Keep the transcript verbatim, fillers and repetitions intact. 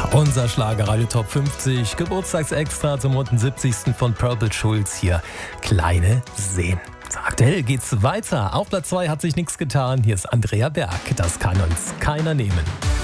Unser Schlagerradio Top fünfzig, Geburtstagsextra zum runden siebzigsten von Purple Schulz hier. Kleine Seen. Aktuell geht's weiter. Auf Platz zwei hat sich nichts getan. Hier ist Andrea Berg. Das kann uns keiner nehmen.